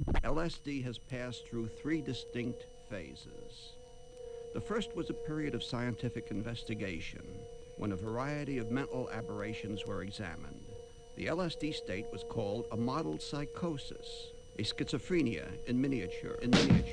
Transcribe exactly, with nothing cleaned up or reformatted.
L S D has passed through three distinct phases. The first was a period of scientific investigation, when a variety of mental aberrations were examined. The L S D state was called a model psychosis, a schizophrenia in miniature. In miniature.